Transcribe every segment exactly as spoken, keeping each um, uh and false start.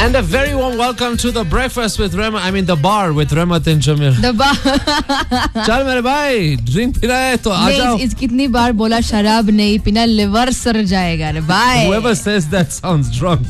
And a very warm welcome to the breakfast with Rema. I mean the bar with Remat and Jamil. The bar. चल मेरे भाई drink पीना है तो आ जाओ. इस कितनी बार बोला शराब नहीं पीना लिवर सर जाएगा रे भाई. Whoever says that sounds drunk.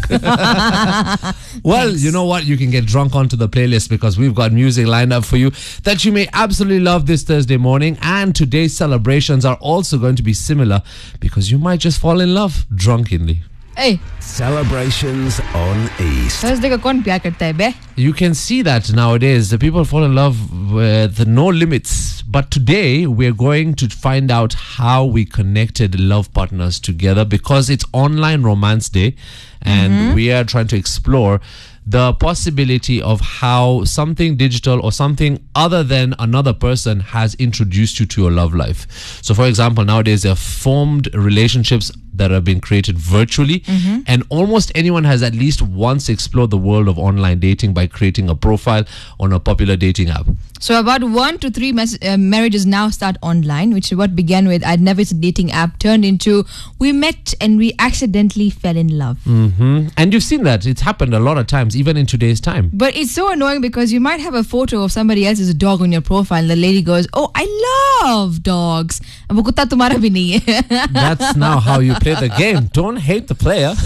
Well, you know what? You can get drunk onto the playlist because we've got music lined up for you that you may absolutely love this Thursday morning. And today's celebrations are also going to be similar because you might just fall in love drunkenly. Hey. Celebrations on East. Thursday का कौन प्यार करता है बे? You can see that nowadays. The people fall in love with no limits. But today we're going to find out how we connected love partners together because it's online romance day, and mm-hmm. we are trying to explore the possibility of how something digital or something other than another person has introduced you to your love life. So for example, nowadays there are formed relationships that have been created virtually, mm-hmm. and almost anyone has at least once explored the world of online dating by creating a profile on a popular dating app. So about one to three mes- uh, marriages now start online, which is what began with I'd never seen a dating app turned into we met and we accidentally fell in love. Mm-hmm. And you've seen that. It's happened a lot of times, even in today's time. But it's so annoying because you might have a photo of somebody else's dog on your profile and the lady goes, oh, I love dogs. And wo kutta tumhara bhi nahi hai. That's now how you play the game. Don't hate the player.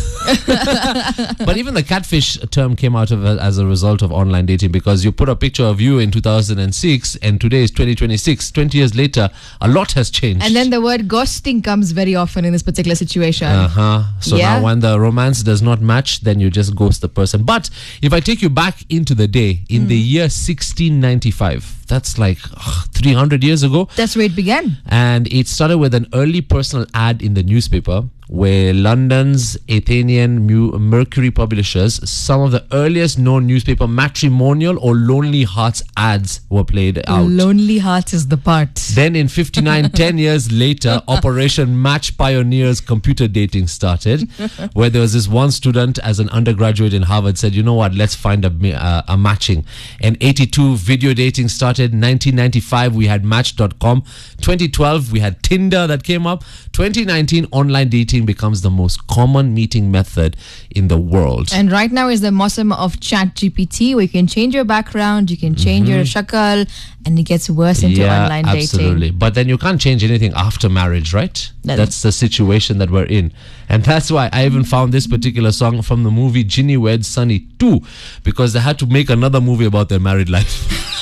But even the catfish term came out of as a result of online dating because you put a picture of you in two thousand six and today is twenty twenty-six. twenty years later, a lot has changed. And then the word ghosting comes very often in this particular situation. Uh-huh. So yeah. now when the romance does not match, then you just ghost the person. But if I take you back into the day, in mm. the year sixteen ninety-five, that's like ugh, three hundred years ago. That's where it began. And it started with an early personal ad in the newspaper where London's Athenian Mercury publishers, some of the earliest known newspaper matrimonial or Lonely Hearts ads were played out. Lonely Hearts is the part. Then in fifty-nine, ten years later, Operation Match Pioneers computer dating started, where there was this one student as an undergraduate in Harvard said, you know what, let's find a, uh, a matching. And eighty-two, video dating started. nineteen ninety-five, we had Match dot com. twenty twelve, we had Tinder that came up. twenty nineteen, online dating becomes the most common meeting method in the world. And right now is the mosam of Chat G P T, where you can change your background, you can change mm-hmm. your shakal, and it gets worse into yeah, online absolutely. dating. Absolutely. But then you can't change anything after marriage, right? That That's the situation that we're in. And that's why I even found this particular song from the movie Ginny Weds Sunny two, because they had to make another movie about their married life.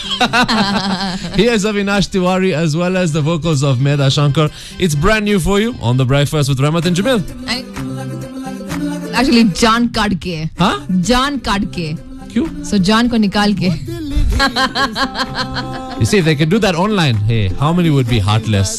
Here's Avinash Tiwari as well as the vocals of Medha Shankar. It's brand new for you on The Breakfast with Remat and Jamil. I, actually, Jaan kaad ke. Huh? Jaan kaad ke. Kyun? So Jaan ko nikal ke. You see, if they could do that online, hey, how many would be heartless?